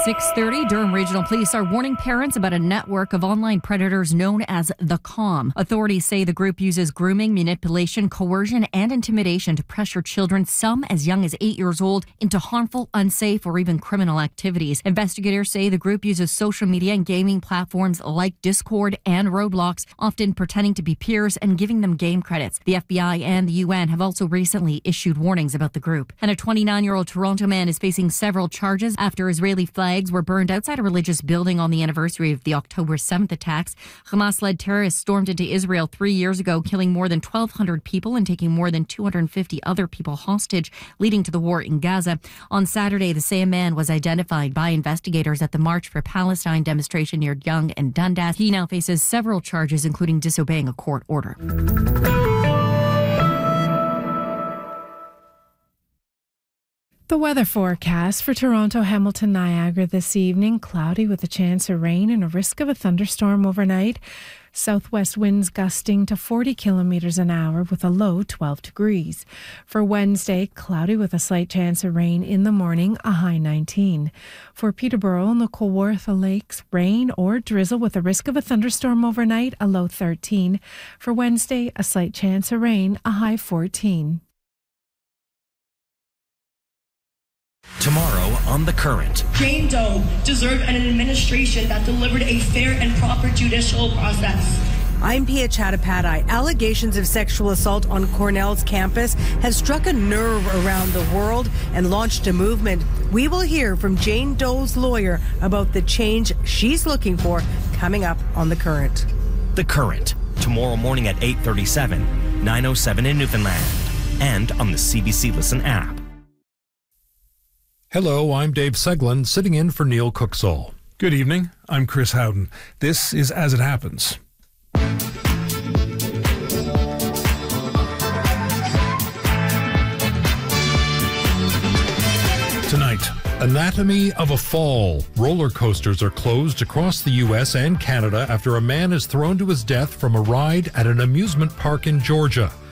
6:30, Durham Regional Police are warning parents about a network of online predators known as the COM. Authorities say the group uses grooming, manipulation, coercion, and intimidation to pressure children, some as young as 8 years old, into harmful, unsafe, or even criminal activities. Investigators say the group uses social media and gaming platforms like Discord and Roblox, often pretending to be peers and giving them game credits. The FBI and the UN have also recently issued warnings about the group. And a 29-year-old Toronto man is facing several charges after Israeli flags were burned outside a religious building on the anniversary of the October 7th attacks. Hamas-led terrorists stormed into Israel 3 years ago, killing more than 1,200 people and taking more than 250 other people hostage, leading to the war in Gaza. On Saturday, the same man was identified by investigators at the March for Palestine demonstration near Yonge and Dundas. He now faces several charges, including disobeying a court order. The weather forecast for Toronto, Hamilton, Niagara this evening: cloudy with a chance of rain and a risk of a thunderstorm overnight. Southwest winds gusting to 40 kilometres an hour with a low 12 degrees. For Wednesday, cloudy with a slight chance of rain in the morning, a high 19. For Peterborough and the Kawartha Lakes, rain or drizzle with a risk of a thunderstorm overnight, a low 13. For Wednesday, a slight chance of rain, a high 14. Tomorrow on The Current. Jane Doe deserved an administration that delivered a fair and proper judicial process. I'm Pia Chattopadhyay. Allegations of sexual assault on Cornell's campus has struck a nerve around the world and launched a movement. We will hear from Jane Doe's lawyer about the change she's looking for coming up on The Current. The Current, tomorrow morning at 8:37, 9:07 in Newfoundland, and on the CBC Listen app. Hello, I'm Dave Seglin, sitting in for Neil Cooksall. Good evening, I'm Chris Howden. This is As It Happens. Tonight, Anatomy of a Fall. Roller coasters are closed across the U.S. and Canada after a man is thrown to his death from a ride at an amusement park in Georgia.